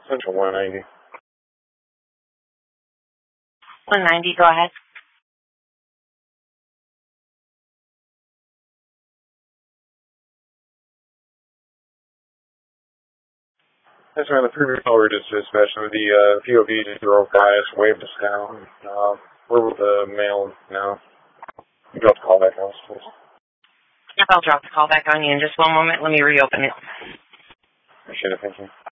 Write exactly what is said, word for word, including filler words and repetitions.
Central one ninety. one ninety, go ahead. That's right, the previous call we just dispatched with the uh, P O V drove by us, waved us down. Uh, we're with the mail now. You got the call back on us, please. Yep, I'll drop the call back on you in just one moment. Let me reopen it. Appreciate it, thank you.